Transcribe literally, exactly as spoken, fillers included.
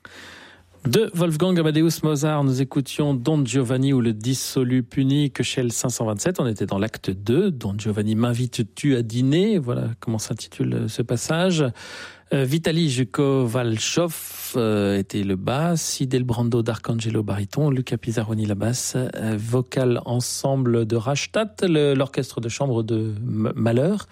De Wolfgang Amadeus Mozart, nous écoutions Don Giovanni ou le dissolu puni, Köchel cinq cent vingt-sept. On était dans l'acte deux. Don Giovanni, m'invites-tu à dîner? Voilà comment s'intitule ce passage. Euh, Vitali Jukovalchov euh, était le basse, Sidel Brando d'Arcangelo baryton, Luca Pizzaroni la basse, euh, vocal ensemble de Rastatt, le, l'orchestre de chambre de M- Mahler,